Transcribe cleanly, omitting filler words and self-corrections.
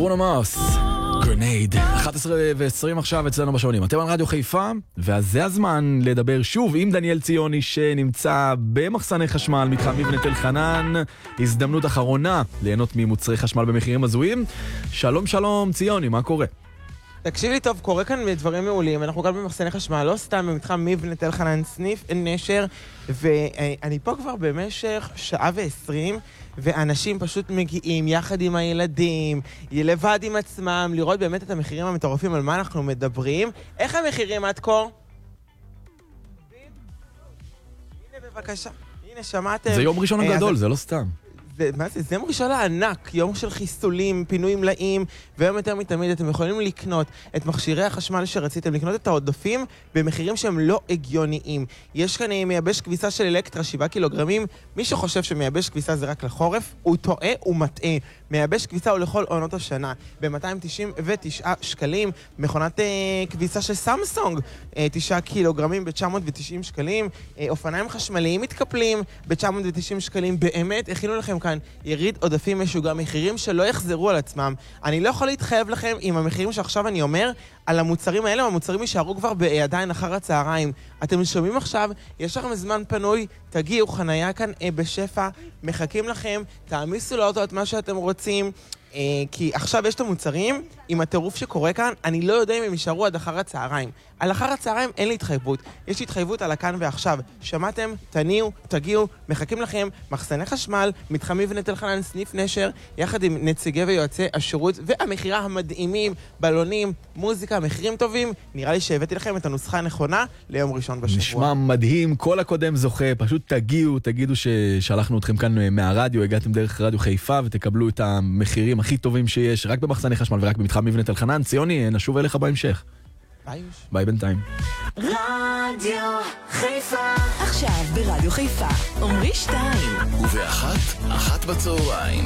ברונו מארס, גרנייד, 11:20 עכשיו אצלנו בשעונים. אתם על רדיו חיפה, ואז זה הזמן לדבר שוב עם דניאל ציוני שנמצא במחסני חשמל, מתחם מבנה תל חנן. הזדמנות אחרונה ליהנות ממוצרי חשמל במחירים הזויים. שלום שלום ציוני, מה קורה? תקשיב לי טוב, קורה כאן דברים מעולים. אנחנו גם במחסני חשמל, לא סתם במתחם מבנה תל חנן, סניף נשר, ואני פה כבר במשך 1:20, ואנשים פשוט מגיעים יחד עם הילדים, לבד עם עצמם, לראות באמת את המחירים המטורפים, על מה אנחנו מדברים. איך המחירים עד כה? הנה בבקשה, הנה שמעתם. זה יום ראשון הגדול, זה לא סתם. מה זה? זה יום ראשון הענק, יום של חיסולים, פינויים מלאים, והיום יותר מתמיד אתם יכולים לקנות את מכשירי החשמל שרציתם, לקנות את העודפים במחירים שהם לא הגיוניים. יש כאן מייבש כביסה של אלקטרה 7 קילוגרמים. מי שחושב שמייבש כביסה זה רק לחורף, הוא טועה ומטעה. מייבש כביסה הוא לכל עונות השנה ב-299 שקלים. מכונת כביסה של סמסונג 9 קילוגרמים ב-990 שקלים. אופניים חשמליים מתקפלים ב-990 שקלים. באמת, הכינו לכם כאן יריד עודפים משוגע, מחירים שלא יחזרו על עצמם. אני לא יכול להתחייב לכם עם המחירים שעכשיו אני אומר על המוצרים האלה, המוצרים יישארו כבר עדיין אחר הצהריים. אתם שומעים עכשיו, יש לכם זמן פנוי, תגיעו, חנייה כאן בשפע, מחכים לכם, תעמיסו לאוטו את מה שאתם רוצים, כי עכשיו יש את המוצרים עם הטירוף שקורה כאן. אני לא יודע אם הם יישארו עד אחר הצהריים. על אחר הצהריים אין לי התחייבות, יש לי התחייבות על הכאן ועכשיו. שמעתם? תניעו, תגיעו, מחכים לכם. מחסני חשמל, מתחם מבנה תל חנן, סניף נשר, יחד עם נציגי ויועצי השירות והמחירה המדהימים, בלונים, מוזיקה, מחירים טובים. נראה לי שהבאתי לכם את הנוסחה הנכונה ליום ראשון בשבוע. נשמע מדהים, כל הקודם זוכה. פשוט תגיעו, תגידו ששלחנו אתכם כאן מהרדיו, הגעתם דרך רדיו חיפה ותקבלו את המחירים הכי טובים שיש, רק במחסני חשמל ורק במתחם מבנה תל חנן. ציוני, נשוב אליך בהמשך. ביי בינתיים. רדיו חיפה עכשיו ברדיו חיפה עומרי 2 וב-1:00 בצהריים